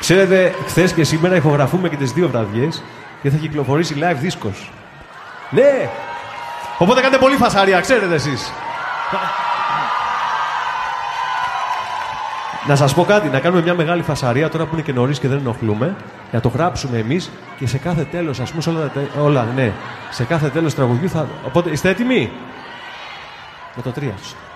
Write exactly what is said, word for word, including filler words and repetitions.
Ξέρετε, χθες και σήμερα ηχογραφούμε και τις δύο βραδιές και θα κυκλοφορήσει live δίσκος. Ναι! Οπότε κάντε πολύ φασαρία, ξέρετε εσείς. Να σας πω κάτι, να κάνουμε μια μεγάλη φασαρία τώρα που είναι και νωρίς και δεν ενοχλούμε, να το γράψουμε εμείς και σε κάθε τέλος, ας πούμε, σε όλα, όλα, ναι, σε κάθε τέλος τραγουδιού θα... Οπότε, είστε έτοιμοι? Με το τρία.